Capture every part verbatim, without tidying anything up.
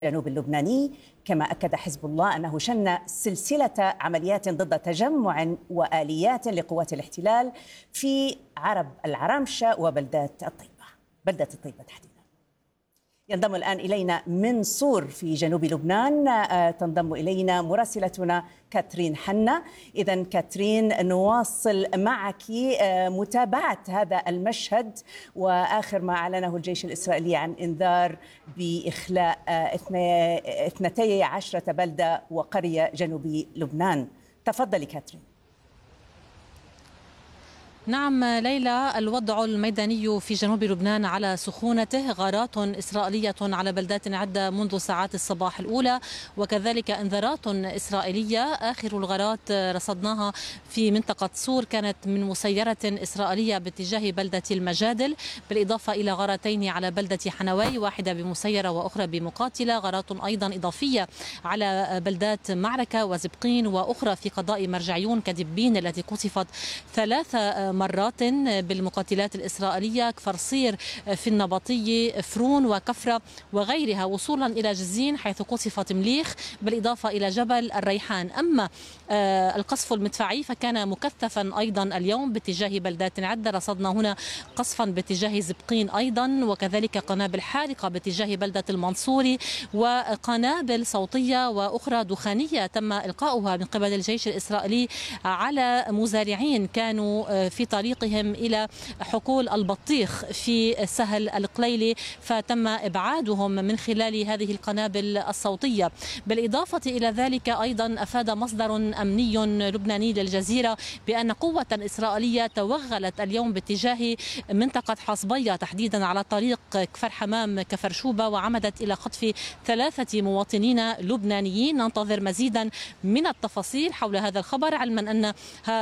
الجنوب اللبناني، كما أكد حزب الله أنه شن سلسلة عمليات ضد تجمع وآليات لقوات الاحتلال في عرب العرامشة وبلدات الطيبة بلدة الطيبة تحديدا. ينضم الآن إلينا من صور في جنوب لبنان تنضم إلينا مراسلتنا كاترين حنا. إذن كاترين، نواصل معك متابعة هذا المشهد وآخر ما أعلنه الجيش الإسرائيلي عن إنذار بإخلاء اثنتي عشرة بلدة وقرية جنوب لبنان. تفضلي كاترين. نعم ليلى، الوضع الميداني في جنوب لبنان على سخونته، غارات إسرائيلية على بلدات عدة منذ ساعات الصباح الأولى، وكذلك انذارات إسرائيلية. آخر الغارات رصدناها في منطقة صور كانت من مسيرة إسرائيلية باتجاه بلدة المجادل، بالإضافة إلى غارتين على بلدة حنواي، واحدة بمسيرة وأخرى بمقاتلة. غارات أيضا إضافية على بلدات معركة وزبقين، وأخرى في قضاء مرجعيون كدبين التي قصفت ثلاث مرات بالمقاتلات الإسرائيلية، كفر صير في النبطية، فرون وكفرة وغيرها، وصولا إلى جزين حيث قصفت مليخ، بالإضافة إلى جبل الريحان. أما القصف المدفعي فكان مكثفا أيضا اليوم باتجاه بلدات عدة. رصدنا هنا قصفا باتجاه زبقين أيضا، وكذلك قنابل حارقة باتجاه بلدة المنصوري، وقنابل صوتية وأخرى دخانية تم إلقاؤها من قبل الجيش الإسرائيلي على مزارعين كانوا في طريقهم إلى حقول البطيخ في سهل القليلي، فتم إبعادهم من خلال هذه القنابل الصوتية. بالإضافة إلى ذلك أيضا أفاد مصدر أمني لبناني للجزيرة بأن قوة إسرائيلية توغلت اليوم باتجاه منطقة حصبية تحديدا على طريق كفر حمام كفر شوبة، وعمدت إلى خطف ثلاثة مواطنين لبنانيين. ننتظر مزيدا من التفاصيل حول هذا الخبر، علما أن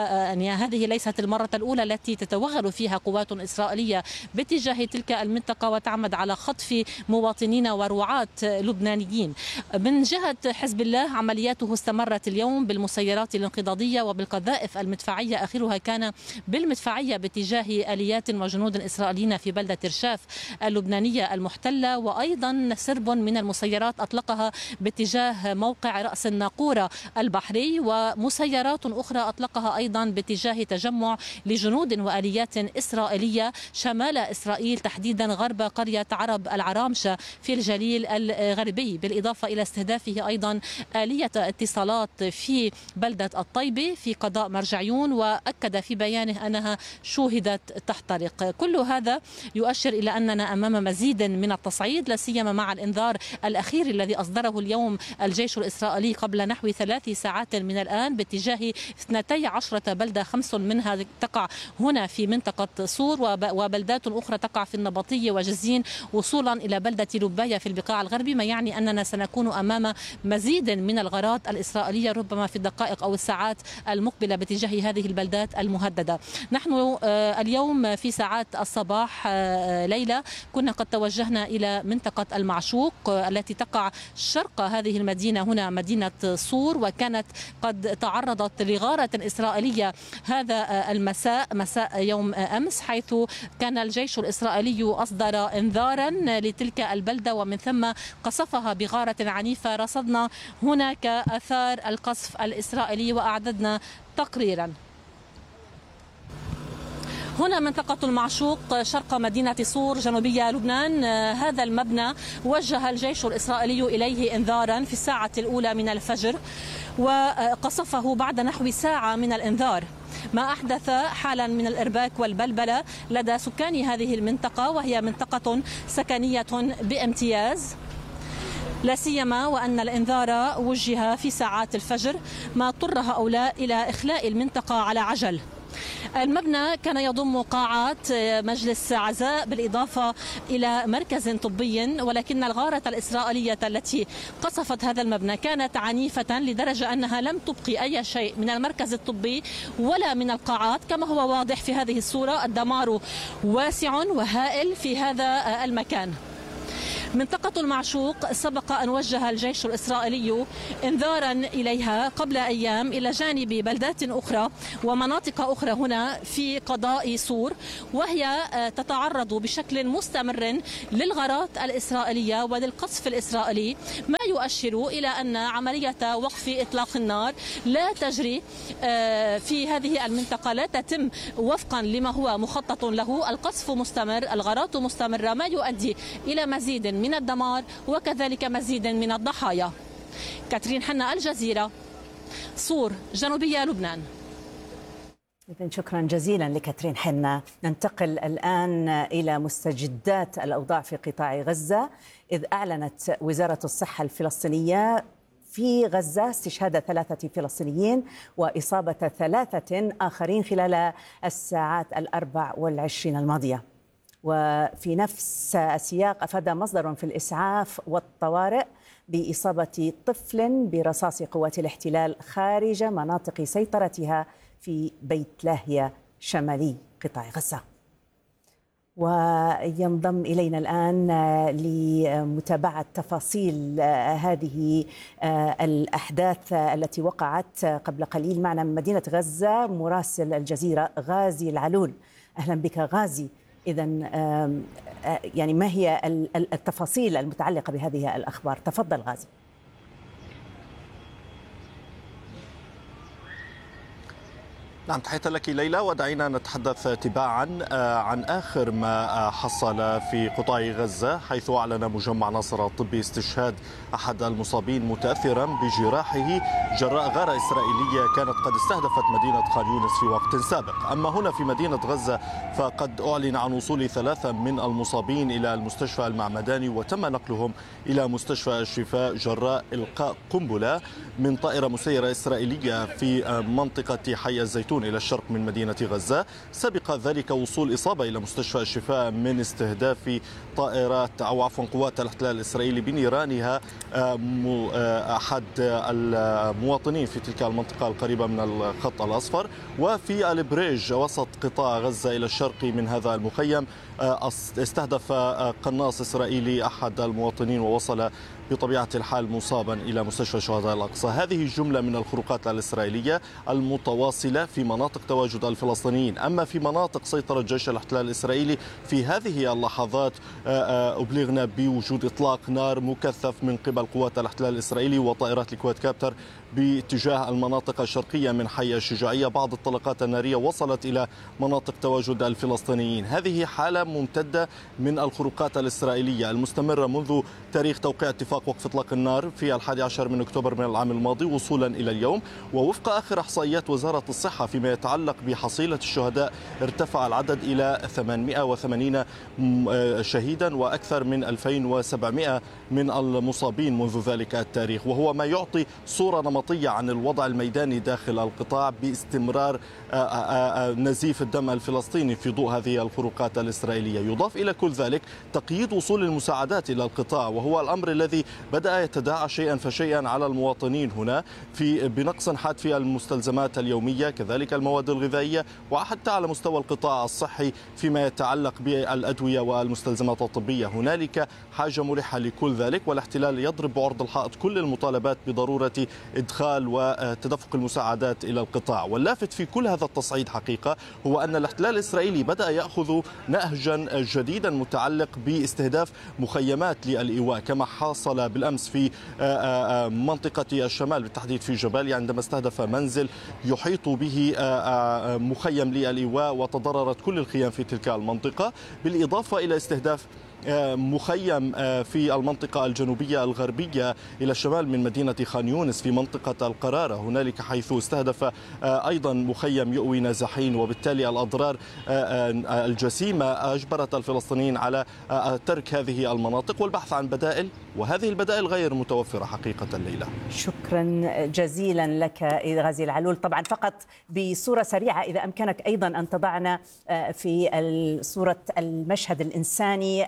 هذه ليست المرة الأولى التي تتوغل فيها قوات إسرائيلية باتجاه تلك المنطقة وتعمد على خطف مواطنين ورعاة لبنانيين. من جهة حزب الله عملياته استمرت اليوم بالمسيرات الانقضاضية وبالقذائف المدفعية، آخرها كان بالمدفعية باتجاه آليات وجنود إسرائيليين في بلدة رشاف اللبنانية المحتلة، وأيضا سرب من المسيرات أطلقها باتجاه موقع رأس الناقورة البحري، ومسيرات أخرى أطلقها أيضا باتجاه تجمع لجنود وآليات إسرائيلية شمال إسرائيل تحديدا غرب قرية عرب العرامشة في الجليل الغربي، بالإضافة إلى استهدافه أيضا آلية اتصالات في بلدة الطيبة في قضاء مرجعيون، وأكد في بيانه أنها شوهدت تحترق. كل هذا يؤشر إلى أننا أمام مزيد من التصعيد، لا سيما مع الإنذار الأخير الذي أصدره اليوم الجيش الإسرائيلي قبل نحو ثلاث ساعات من الآن باتجاه اثنتي عشرة بلدة، خمس منها تقع هنا في منطقة صور، وبلدات أخرى تقع في النبطية وجزين، وصولا إلى بلدة لباية في البقاع الغربي، ما يعني أننا سنكون أمام مزيد من الغارات الإسرائيلية ربما في الدقائق أو الساعات المقبلة باتجاه هذه البلدات المهددة. نحن اليوم في ساعات الصباح ليلى كنا قد توجهنا إلى منطقة المعشوق التي تقع شرق هذه المدينة، هنا مدينة صور، وكانت قد تعرضت لغارة إسرائيلية هذا المساء مساء يوم أمس، حيث كان الجيش الإسرائيلي أصدر إنذارا لتلك البلدة ومن ثم قصفها بغارة عنيفة. رصدنا هناك آثار القصف الإسرائيلي وأعددنا تقريرا. هنا منطقة المعشوق شرق مدينة صور جنوبية لبنان. هذا المبنى وجه الجيش الإسرائيلي إليه إنذارا في الساعة الأولى من الفجر، وقصفه بعد نحو ساعة من الإنذار، ما أحدث حالا من الإرباك والبلبلة لدى سكان هذه المنطقة، وهي منطقة سكنية بامتياز، لا سيما وأن الإنذار وجه في ساعات الفجر، ما اضطر هؤلاء إلى إخلاء المنطقة على عجل. المبنى كان يضم قاعات مجلس عزاء بالإضافة إلى مركز طبي، ولكن الغارة الإسرائيلية التي قصفت هذا المبنى كانت عنيفة لدرجة أنها لم تبقي أي شيء من المركز الطبي ولا من القاعات، كما هو واضح في هذه الصورة. الدمار واسع وهائل في هذا المكان. منطقة المعشوق سبق أن وجه الجيش الإسرائيلي انذارا إليها قبل أيام إلى جانب بلدات أخرى ومناطق أخرى هنا في قضاء صور، وهي تتعرض بشكل مستمر للغارات الإسرائيلية وللقصف الإسرائيلي، ما يؤشر إلى أن عملية وقف إطلاق النار لا تجري في هذه المنطقة، لا تتم وفقا لما هو مخطط له. القصف مستمر، الغارات مستمرة، ما يؤدي إلى مزيد من الدمار وكذلك مزيد من الضحايا. كاترين حنا، الجزيرة، صور، جنوبية لبنان. إذن شكرا جزيلا لكاترين حنا. ننتقل الآن إلى مستجدات الأوضاع في قطاع غزة، إذ أعلنت وزارة الصحة الفلسطينية في غزة استشهاد ثلاثة فلسطينيين وإصابة ثلاثة آخرين خلال الساعات الأربع والعشرين الماضية. وفي نفس السياق أفاد مصدر في الإسعاف والطوارئ بإصابة طفل برصاص قوات الاحتلال خارج مناطق سيطرتها في بيت لاهيا شمالي قطاع غزة. وينضم إلينا الآن لمتابعة تفاصيل هذه الأحداث التي وقعت قبل قليل معنا من مدينة غزة مراسل الجزيرة غازي العلول. أهلا بك غازي. إذن يعني ما هي التفاصيل المتعلقة بهذه الأخبار؟ تفضل غازي. نعم، تحية لك ليلى، ودعينا نتحدث تباعا عن آخر ما حصل في قطاع غزة، حيث أعلن مجمع ناصر الطبي استشهاد أحد المصابين متأثرا بجراحه جراء غارة إسرائيلية كانت قد استهدفت مدينة خان يونس في وقت سابق. أما هنا في مدينة غزة فقد أعلن عن وصول ثلاثة من المصابين إلى المستشفى المعمداني، وتم نقلهم إلى مستشفى الشفاء جراء إلقاء قنبلة من طائرة مسيرة إسرائيلية في منطقة حي الزيتون إلى الشرق من مدينة غزة. سبق ذلك وصول إصابة إلى مستشفى الشفاء من استهداف طائرات أو عفوا قوات الاحتلال الإسرائيلي بنيرانها أحد المواطنين في تلك المنطقة القريبة من الخط الأصفر. وفي البريج وسط قطاع غزة إلى الشرق من هذا المخيم استهدف قناص إسرائيلي أحد المواطنين ووصل بطبيعة الحال مصابا إلى مستشفى شهداء الأقصى. هذه جملة من الخروقات الإسرائيلية المتواصلة في مناطق تواجد الفلسطينيين. أما في مناطق سيطرة جيش الاحتلال الإسرائيلي في هذه اللحظات أبلغنا بوجود إطلاق نار مكثف من قبل قوات الاحتلال الإسرائيلي وطائرات الكويت كابتر باتجاه المناطق الشرقية من حي الشجاعية. بعض الطلقات النارية وصلت إلى مناطق تواجد الفلسطينيين. هذه حالة ممتدة من الخروقات الإسرائيلية المستمرة منذ تاريخ توقيع اتفاق وقف إطلاق النار في الحادي عشر من أكتوبر من العام الماضي وصولا إلى اليوم. ووفق آخر إحصائيات وزارة الصحة فيما يتعلق بحصيلة الشهداء ارتفع العدد إلى ثمانمائة وثمانين شهيدا وأكثر من ألفين وسبعمائة من المصابين منذ ذلك التاريخ، وهو ما يعطي صورة نمطية عن الوضع الميداني داخل القطاع باستمرار نزيف الدم الفلسطيني في ضوء هذه الخروقات الإسرائيلية. يضاف إلى كل ذلك تقييد وصول المساعدات إلى القطاع، وهو الأمر الذي بدأ يتداعى شيئا فشيئا على المواطنين هنا في بنقص حاد في المستلزمات اليومية، كذلك المواد الغذائية، وحتى على مستوى القطاع الصحي فيما يتعلق بالأدوية والمستلزمات الطبية. هنالك حاجة ملحة لكل ذلك، والاحتلال يضرب بعرض الحائط كل المطالبات بضرورة إدخال وتدفق المساعدات إلى القطاع. واللافت في كل هذا التصعيد حقيقة هو أن الاحتلال الإسرائيلي بدأ يأخذ نهجا جديدا متعلق باستهداف مخيمات للإيواء، كما حصل بالأمس في منطقة الشمال بالتحديد في جباليا عندما استهدف منزل يحيط به مخيم للإيواء وتضررت كل الخيام في تلك المنطقة، بالإضافة إلى استهداف مخيم في المنطقة الجنوبية الغربية إلى الشمال من مدينة خان يونس في منطقة القرارة هنالك، حيث استهدف أيضا مخيم يؤوي نازحين. وبالتالي الأضرار الجسيمة أجبرت الفلسطينيين على ترك هذه المناطق والبحث عن بدائل، وهذه البدائل غير متوفرة حقيقة الليلة. شكرا جزيلا لك غازي العلول. طبعا فقط بصورة سريعة إذا أمكنك أيضا أن تضعنا في صورة المشهد الإنساني،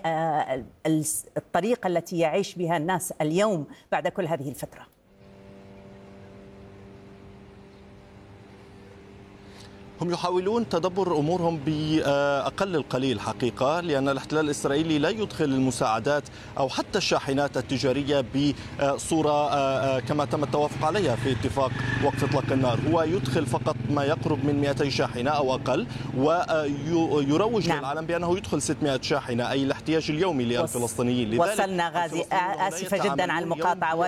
الطريقة التي يعيش بها الناس اليوم بعد كل هذه الفترة. هم يحاولون تدبر أمورهم بأقل القليل حقيقة، لأن الاحتلال الإسرائيلي لا يدخل المساعدات أو حتى الشاحنات التجارية بصورة كما تم التوافق عليها في اتفاق وقف إطلاق النار. هو يدخل فقط ما يقرب من مئتي شاحنة أو أقل، ويروج نعم. للعالم بأنه يدخل ستمئة شاحنة، أي الاحتياج اليومي للفلسطينيين. وصلنا غازي، آسفة جدا على المقاطعة.